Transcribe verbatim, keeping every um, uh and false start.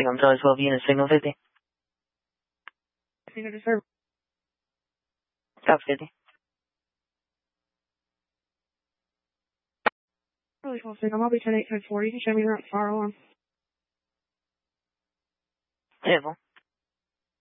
I'm Charlie twelve unit, signal fifty. Signal to serve. Stop fifty. Charlie twelve signal, I'll be ten eight ten four. You can show me the route fire alarm. Careful.